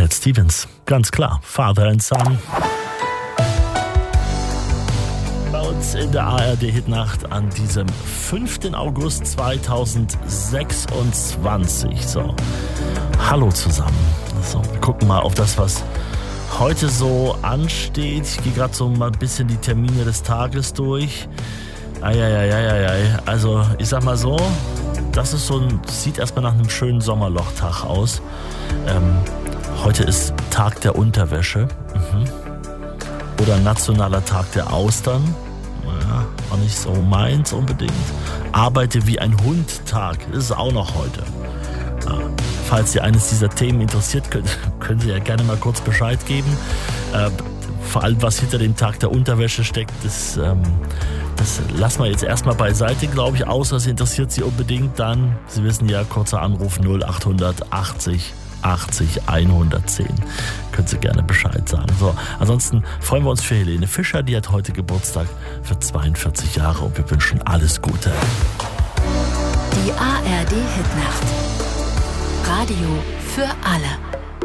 Cat Stevens, ganz klar, Father and Son. Bei uns in der ARD-Hitnacht an diesem 5. August 2026. So, hallo zusammen. So, wir gucken mal auf das, was heute so ansteht. Ich gehe gerade so mal ein bisschen die Termine des Tages durch. Also, ich sag mal so, das ist sieht erstmal nach einem schönen Sommerlochtag aus. Heute ist Tag der Unterwäsche. Oder Nationaler Tag der Austern. Ja, auch nicht so meins unbedingt. Arbeite wie ein Hund-Tag. Das ist auch noch heute. Ja, falls Sie eines dieser Themen interessiert, können Sie ja gerne mal kurz Bescheid geben. Vor allem, was hinter dem Tag der Unterwäsche steckt, das lassen wir jetzt erstmal beiseite, glaube ich. Außer es interessiert Sie unbedingt, dann, Sie wissen ja, kurzer Anruf 0800 80 80 110. Können Sie gerne Bescheid sagen. So, ansonsten freuen wir uns für Helene Fischer, die hat heute Geburtstag, für 42 Jahre und wir wünschen alles Gute. Die ARD Hitnacht. Radio für alle.